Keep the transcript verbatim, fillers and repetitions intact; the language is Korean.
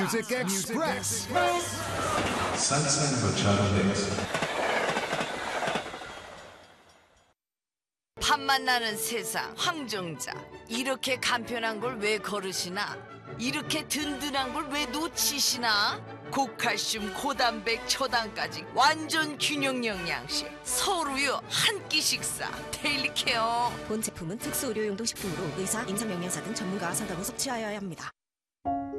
Music Express. Sunset Bachata Mix. 밥만 나는 세상 황정자, 이렇게 간편한 걸 왜 거르시나? 이렇게 든든한 걸 왜 놓치시나? 고칼슘, 고단백, 초당까지 완전 균형 영양식 서울우유 한 끼 식사 데일리 케어. 본 제품은 특수 의료용도 식품으로 의사, 임상명령사 등 전문가와 상담 후 섭취하여야 합니다.